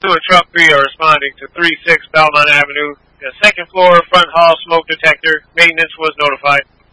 and Truck 3 are responding to 36 Belmont Avenue. The second floor front hall smoke detector. Maintenance was notified.